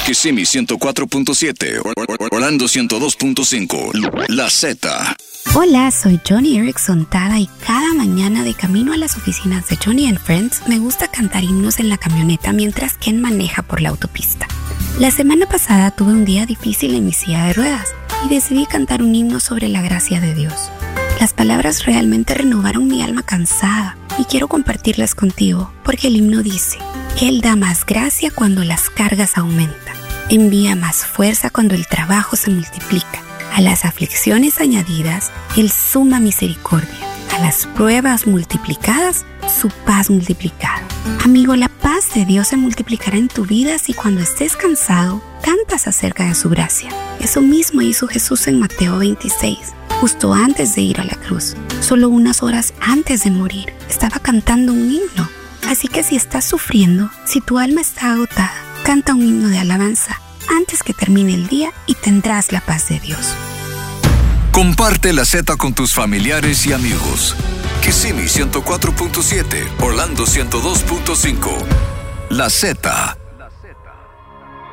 Kissimmee 104.7, Orlando 102.5, La Z. Hola, soy Johnny Erickson Tada y cada mañana de camino a las oficinas de Johnny & Friends me gusta cantar himnos en la camioneta mientras Ken maneja por la autopista. La semana pasada tuve un día difícil en mi silla de ruedas y decidí cantar un himno sobre la gracia de Dios. Las palabras realmente renovaron mi alma cansada y quiero compartirlas contigo porque el himno dice: Él da más gracia cuando las cargas aumentan, envía más fuerza cuando el trabajo se multiplica. A las aflicciones añadidas, Él suma misericordia. A las pruebas multiplicadas, su paz multiplicada. Amigo, la paz de Dios se multiplicará en tu vida si cuando estés cansado, cantas acerca de su gracia. Eso mismo hizo Jesús en Mateo 26, justo antes de ir a la cruz. Solo unas horas antes de morir, estaba cantando un himno. Así que si estás sufriendo, si tu alma está agotada, canta un himno de alabanza antes que termine el día y tendrás la paz de Dios. Comparte la Z con tus familiares y amigos. Kissimmee 104.7, Orlando 102.5, La Z.